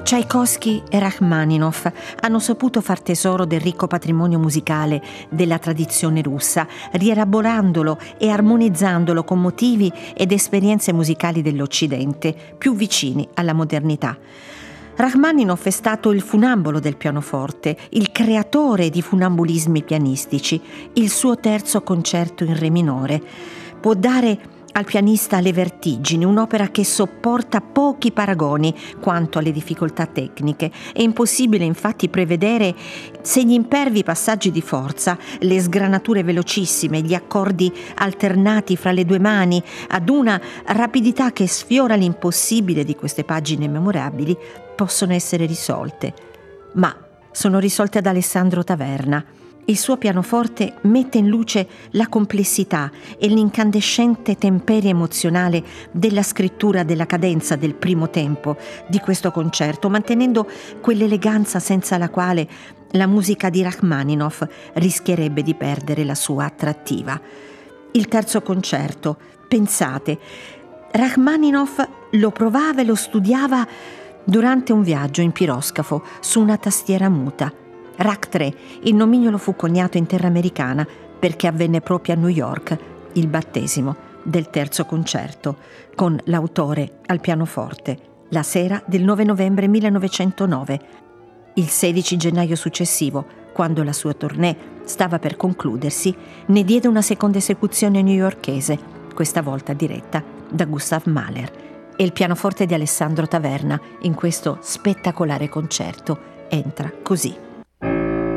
Tchaikovsky e Rachmaninov hanno saputo far tesoro del ricco patrimonio musicale della tradizione russa, rielaborandolo e armonizzandolo con motivi ed esperienze musicali dell'Occidente più vicini alla modernità. Rachmaninov è stato il funambolo del pianoforte, il creatore di funambulismi pianistici. Il suo terzo concerto in re minore può dare al pianista le vertigini, un'opera che sopporta pochi paragoni quanto alle difficoltà tecniche. È impossibile infatti prevedere se gli impervi passaggi di forza, le sgranature velocissime, gli accordi alternati fra le due mani ad una rapidità che sfiora l'impossibile di queste pagine memorabili possono essere risolte. Ma sono risolte da Alessandro Taverna. Il suo pianoforte mette in luce la complessità e l'incandescente temperie emozionale della scrittura della cadenza del primo tempo di questo concerto, mantenendo quell'eleganza senza la quale la musica di Rachmaninov rischierebbe di perdere la sua attrattiva. Il terzo concerto, pensate, Rachmaninov lo provava e lo studiava durante un viaggio in piroscafo su una tastiera muta. Rach 3, il nomignolo fu coniato in terra americana perché avvenne proprio a New York il battesimo del terzo concerto con l'autore al pianoforte la sera del 9 novembre 1909. Il 16 gennaio successivo, quando la sua tournée stava per concludersi, ne diede una seconda esecuzione newyorkese, questa volta diretta da Gustav Mahler. E il pianoforte di Alessandro Taverna in questo spettacolare concerto entra così.